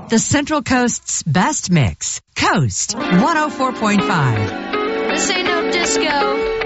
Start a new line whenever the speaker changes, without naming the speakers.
The Central Coast's best mix. Coast 104.5.
This ain't no disco.